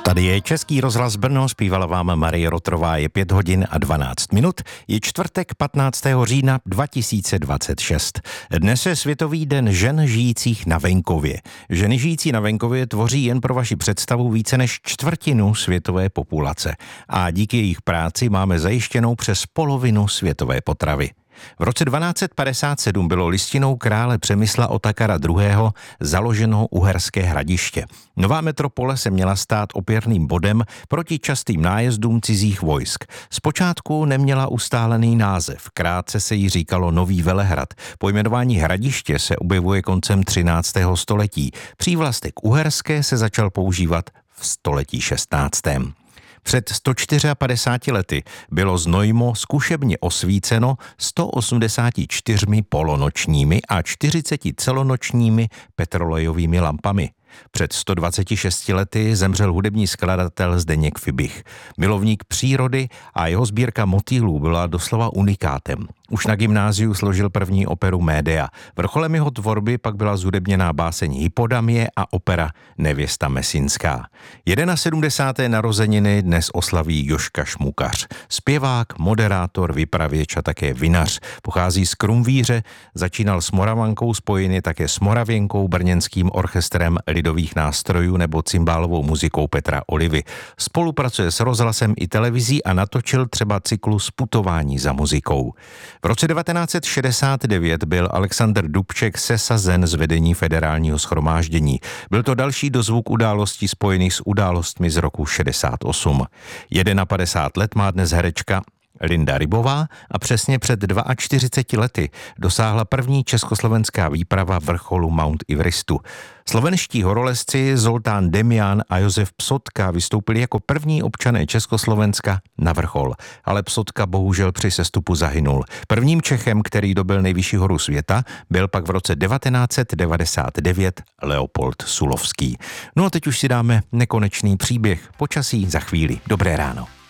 Tady je Český rozhlas Brno, zpívala vám Marie Rotrová, je 5 hodin a 12 minut, je čtvrtek 15. října 2026. Dnes je Světový den žen žijících na venkově. Ženy žijící na venkově tvoří jen pro vaši představu více než čtvrtinu světové populace a díky jejich práci máme zajištěnou přes polovinu světové potravy. V roce 1257 bylo listinou krále Přemysla Otakara II. Založeno Uherské Hradiště. Nová metropole se měla stát opěrným bodem proti častým nájezdům cizích vojsk. Zpočátku neměla ustálený název, krátce se jí říkalo Nový Velehrad. Pojmenování hradiště se objevuje koncem 13. století. Přívlastek Uherské se začal používat v století 16. Před 154 lety bylo Znojmo zkušebně osvíceno 184 polonočními a 40 celonočními petrolejovými lampami. Před 126 lety zemřel hudební skladatel Zdeněk Fibich. Milovník přírody a jeho sbírka motýlů byla doslova unikátem. Už na gymnáziu složil první operu Médea. Vrcholem jeho tvorby pak byla zhudebněná báseň Hypodamie a opera Nevěsta Mesinská. 71. narozeniny dnes oslaví Jožka Šmukař. Zpěvák, moderátor, vypravěč a také vinař. Pochází z Krumvíře, začínal s Moravankou, spojený také s Moravěnkou, brněnským orchestrem lidových nástrojů nebo cymbálovou muzikou Petra Olivy. Spolupracuje s rozhlasem i televizí a natočil třeba cyklus Putování za muzikou. V roce 1969 byl Alexander Dubček sesazen z vedení Federálního shromáždění. Byl to další dozvuk událostí spojených s událostmi z roku 68. 51 let má dnes herečka Linda Rybová a přesně před 42 lety dosáhla první československá výprava vrcholu Mount Everestu. Slovenští horolezci Zoltán Demian a Josef Psotka vystoupili jako první občané Československa na vrchol, ale Psotka bohužel při sestupu zahynul. Prvním Čechem, který dobyl nejvyšší horu světa, byl pak v roce 1999 Leopold Sulovský. No a teď už si dáme nekonečný příběh. Počasí za chvíli. Dobré ráno.